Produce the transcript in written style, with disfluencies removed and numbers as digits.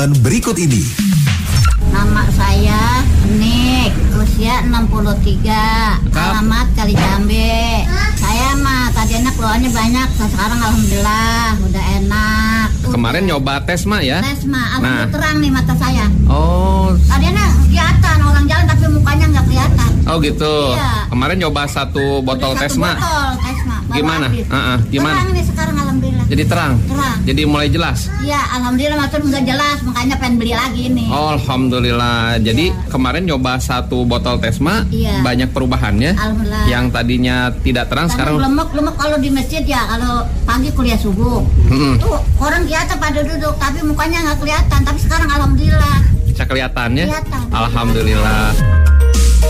Berikut ini. Nama saya Nik, usia 63, alamat Kalijambe. Saya mah tadinya keluarnya banyak, sekarang alhamdulillah udah enak. Kemarin nyoba tes mah ya? Tes mah, alhamdulillah terang nih mata saya. Oh. Tadinya kelihatan orang jalan tapi mukanya nggak kelihatan. Oh gitu. Iya. Kemarin nyoba satu botol tes mah. Gimana? Gimana? Terang nih sekarang alhamdulillah. Jadi terang. Terang. Jadi mulai jelas. Iya, alhamdulillah maksud nggak jelas, makanya pengen beli lagi nih. Oh, alhamdulillah. Jadi kemarin nyoba satu botol tesma, iya, banyak perubahannya. Alhamdulillah. Yang tadinya tidak terang karena sekarang lemek kalau di masjid ya, kalau pagi kuliah subuh. Tuh orang kelihatan pada duduk tapi mukanya nggak kelihatan, tapi sekarang alhamdulillah. Bisa kelihatannya. Kelihatan. Alhamdulillah.